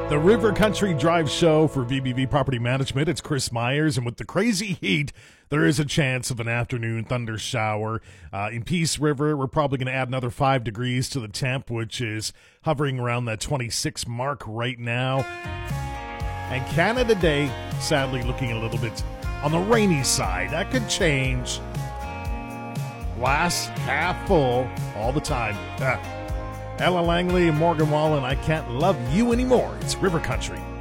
The River Country Drive Show for VBV Property Management. It's Chris Myers, and with the crazy heat, there is a chance of an afternoon thunder shower. In Peace River, we're probably going to add another 5 degrees to the temp, which is hovering around that 26 mark right now. And Canada Day, sadly, looking a little bit on the rainy side. That could change. Glass half full all the time. Ella Langley and Morgan Wallen, I Can't Love You Anymore. It's River Country.